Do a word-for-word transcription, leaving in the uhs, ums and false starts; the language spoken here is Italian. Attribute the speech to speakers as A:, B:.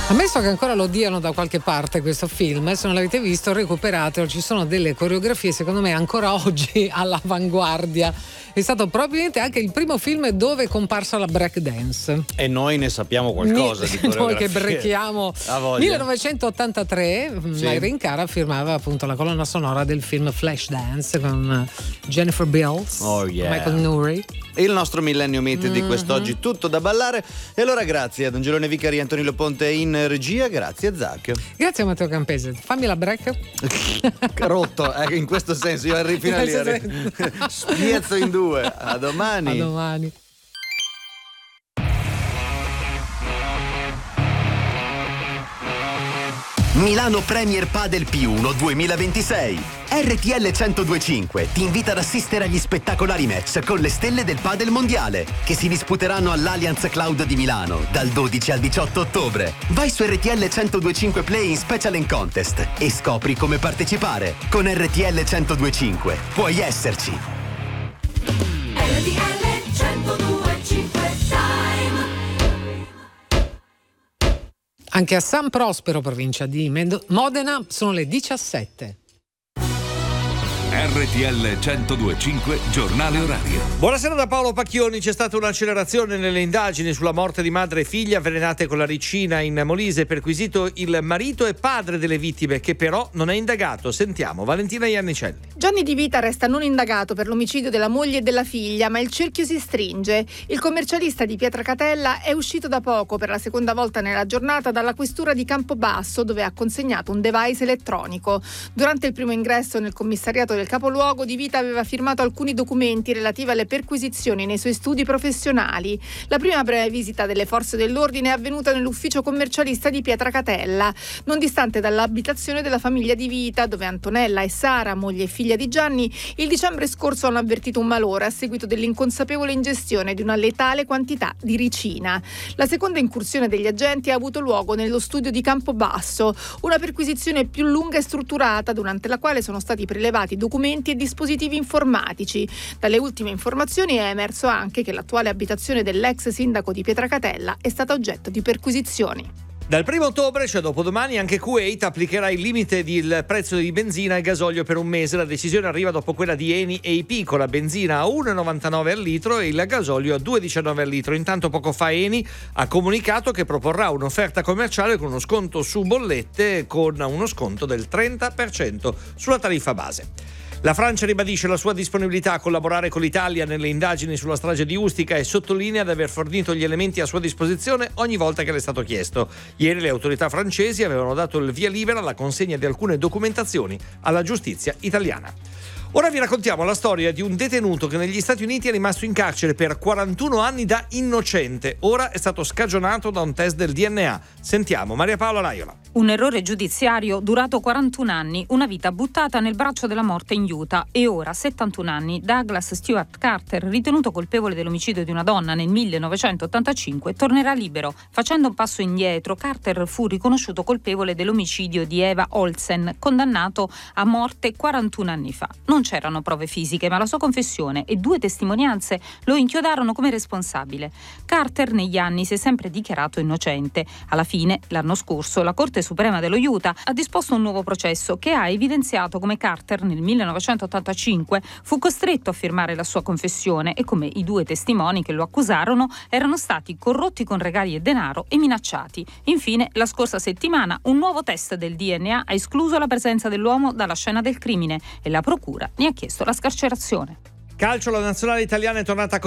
A: Ammesso che ancora lo diano da qualche parte questo film, se non l'avete visto recuperatelo, ci sono delle coreografie secondo me ancora oggi all'avanguardia. È stato probabilmente anche il primo film dove è comparsa la break dance.
B: E noi ne sappiamo qualcosa
A: Ni-
B: di coreografie.
A: Noi che brechiamo. millenovecentottantatré, sì. Irene Cara firmava appunto la colonna sonora del film Flashdance con Jennifer Beals,
B: oh, yeah.
A: Michael Nouri.
B: Il nostro Millennium Hit mm-hmm. di quest'oggi, tutto da ballare. E allora grazie ad Angelone Vicari e Antonino Ponte in regia, grazie a Zac. Grazie
A: a Matteo Campese. Fammi la break.
B: Rotto, eh, in questo senso, io arrivo fino a lì. Spiezzo in due. A domani.
A: A domani.
C: Milano Premier Padel P uno duemilaventisei. R T L centodue e cinque ti invita ad assistere agli spettacolari match con le stelle del padel mondiale che si disputeranno all'Allianz Cloud di Milano dal dodici al diciotto ottobre. Vai su R T L centodue e cinque Play in Special and Contest e scopri come partecipare. Con R T L centodue e cinque puoi esserci.
D: R T L centodue e cinque Time.
A: Anche a San Prospero, provincia di Modena, sono le diciassette.
E: R T L centodue e cinque giornale orario.
F: Buonasera da Paolo Pacchioni. C'è stata un'accelerazione nelle indagini sulla morte di madre e figlia avvelenate con la ricina in Molise. Perquisito il marito e padre delle vittime, che però non è indagato. Sentiamo Valentina Iannicelli.
G: Gianni Di Vita resta non indagato per l'omicidio della moglie e della figlia, ma il cerchio si stringe. Il commercialista di Pietracatella è uscito da poco, per la seconda volta nella giornata, dalla questura di Campobasso, dove ha consegnato un device elettronico. Durante il primo ingresso nel commissariato del capoluogo, Di Vita aveva firmato alcuni documenti relativi alle perquisizioni nei suoi studi professionali. La prima breve visita delle forze dell'ordine è avvenuta nell'ufficio commercialista di Pietracatella, non distante dall'abitazione della famiglia Di Vita, dove Antonella e Sara, moglie e figlia di Gianni, il dicembre scorso hanno avvertito un malore a seguito dell'inconsapevole ingestione di una letale quantità di ricina. La seconda incursione degli agenti ha avuto luogo nello studio di Campobasso, una perquisizione più lunga e strutturata, durante la quale sono stati prelevati documenti e dispositivi informatici. Dalle ultime informazioni è emerso anche che l'attuale abitazione dell'ex sindaco di Pietracatella è stata oggetto di perquisizioni.
F: Dal primo ottobre, cioè dopodomani, anche Kuwait applicherà il limite del prezzo di benzina e gasolio per un mese. La decisione arriva dopo quella di Eni e I P, con la benzina a uno virgola novantanove al litro e il gasolio a due virgola diciannove al litro. Intanto poco fa Eni ha comunicato che proporrà un'offerta commerciale con uno sconto su bollette, con uno sconto del trenta per cento sulla tariffa base. La Francia ribadisce la sua disponibilità a collaborare con l'Italia nelle indagini sulla strage di Ustica e sottolinea di aver fornito gli elementi a sua disposizione ogni volta che le è stato chiesto. Ieri le autorità francesi avevano dato il via libera alla consegna di alcune documentazioni alla giustizia italiana. Ora vi raccontiamo la storia di un detenuto che negli Stati Uniti è rimasto in carcere per quarantuno anni da innocente. Ora è stato scagionato da un test del D N A. Sentiamo Maria Paola Laiola.
H: Un errore giudiziario durato quarantuno anni, una vita buttata nel braccio della morte in Utah, e ora, settantuno anni, Douglas Stewart Carter, ritenuto colpevole dell'omicidio di una donna nel millenovecentottantacinque, tornerà libero. Facendo un passo indietro, Carter fu riconosciuto colpevole dell'omicidio di Eva Olsen, condannato a morte quarantuno anni fa. Non c'erano prove fisiche, ma la sua confessione e due testimonianze lo inchiodarono come responsabile. Carter negli anni si è sempre dichiarato innocente. Alla fine, l'anno scorso, la Corte Suprema dello Utah ha disposto un nuovo processo che ha evidenziato come Carter nel millenovecentottantacinque fu costretto a firmare la sua confessione e come i due testimoni che lo accusarono erano stati corrotti con regali e denaro e minacciati. Infine, la scorsa settimana, un nuovo test del D N A ha escluso la presenza dell'uomo dalla scena del crimine e la procura ne ha chiesto la scarcerazione.
F: Calcio, la nazionale italiana è tornata